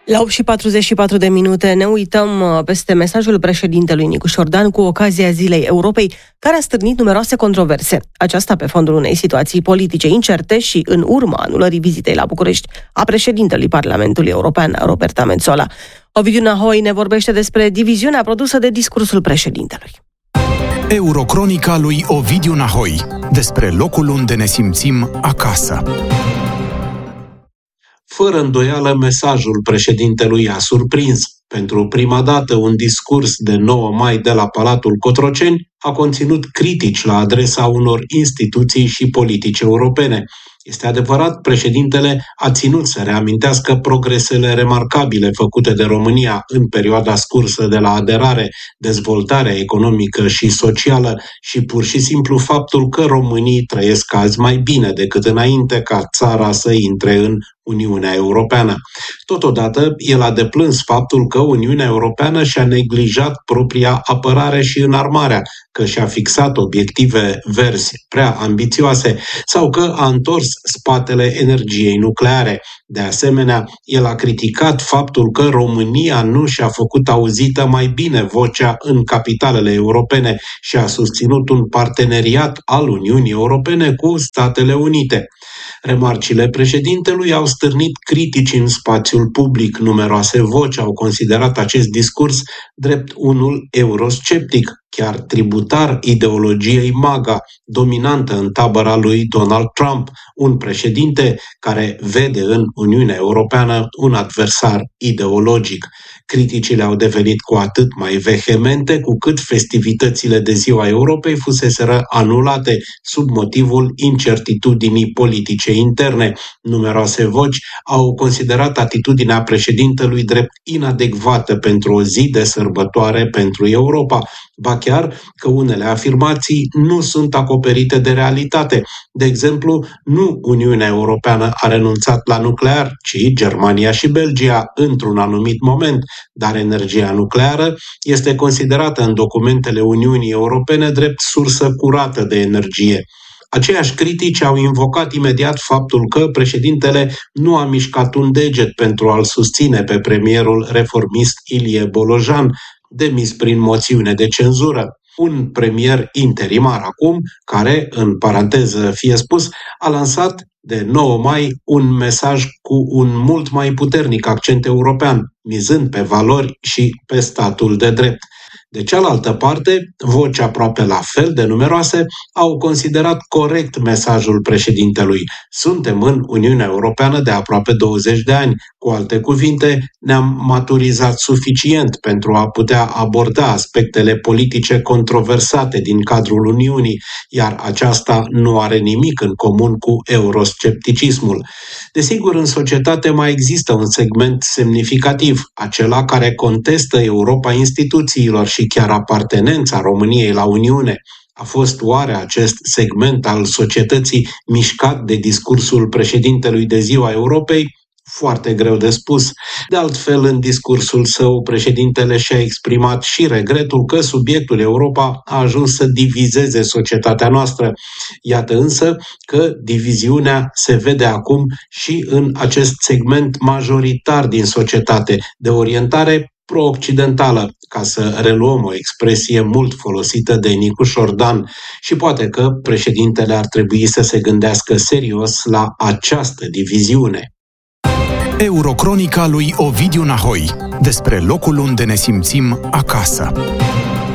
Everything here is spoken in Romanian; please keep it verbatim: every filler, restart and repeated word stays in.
La opt și patruzeci și patru de minute ne uităm peste mesajul președintelui Nicu Șordan cu ocazia Zilei Europei, care a stârnit numeroase controverse. Aceasta pe fondul unei situații politice incerte și în urma anulării vizitei la București a președintelui Parlamentului European, Roberta Metsola. Ovidiu Nahoi ne vorbește despre diviziunea produsă de discursul președintelui. Eurocronica lui Ovidiu Nahoi, despre locul unde ne simțim acasă. Fără îndoială, mesajul președintelui a surprins. Pentru prima dată, un discurs de nouă mai de la Palatul Cotroceni a conținut critici la adresa unor instituții și politici europene. Este adevărat, președintele a ținut să reamintească progresele remarcabile făcute de România în perioada scursă de la aderare, dezvoltarea economică și socială și pur și simplu faptul că românii trăiesc azi mai bine decât înainte ca țara să intre în Uniunea Europeană. Totodată, el a deplâns faptul că Uniunea Europeană și-a neglijat propria apărare și înarmarea, că și-a fixat obiective verzi prea ambițioase sau că a întors spatele energiei nucleare. De asemenea, el a criticat faptul că România nu și-a făcut auzită mai bine vocea în capitalele europene și a susținut un parteneriat al Uniunii Europene cu Statele Unite. Remarcile președintelui au stârnit critici în spațiul public. Numeroase voci au considerat acest discurs drept unul eurosceptic, chiar tributar ideologiei MAGA, dominantă în tabăra lui Donald Trump, un președinte care vede în Uniunea Europeană un adversar ideologic. Criticile au devenit cu atât mai vehemente cu cât festivitățile de Ziua Europei fuseseră anulate sub motivul incertitudinii politice interne. Numeroase voci au considerat atitudinea președintelui drept inadecvată pentru o zi de sărbătoare pentru Europa, ba chiar că unele afirmații nu sunt acoperite de realitate. De exemplu, nu Uniunea Europeană a renunțat la nuclear, ci Germania și Belgia într-un anumit moment, dar energia nucleară este considerată în documentele Uniunii Europene drept sursă curată de energie. Aceiași critici au invocat imediat faptul că președintele nu a mișcat un deget pentru a-l susține pe premierul reformist Ilie Bolojan, demis prin moțiune de cenzură. Un premier interimar acum, care, în paranteză fie spus, a lansat de nouă mai un mesaj cu un mult mai puternic accent european, mizând pe valori și pe statul de drept. De cealaltă parte, voci aproape la fel de numeroase au considerat corect mesajul președintelui. Suntem în Uniunea Europeană de aproape douăzeci de ani. Cu alte cuvinte, ne-am maturizat suficient pentru a putea aborda aspectele politice controversate din cadrul Uniunii, iar aceasta nu are nimic în comun cu euroscepticismul. Desigur, în societate mai există un segment semnificativ, acela care contestă Europa instituțiilor și chiar apartenența României la Uniune. A fost oare acest segment al societății mișcat de discursul președintelui de Ziua Europei? Foarte greu de spus. De altfel, în discursul său, președintele și-a exprimat și regretul că subiectul Europa a ajuns să divizeze societatea noastră. Iată însă că diviziunea se vede acum și în acest segment majoritar din societate, de orientare pro-occidentală, ca să reluăm o expresie mult folosită de Nicu Șordan, și poate că președintele ar trebui să se gândească serios la această diviziune. Eurocronica lui Ovidiu Nahoi, despre locul unde ne simțim acasă.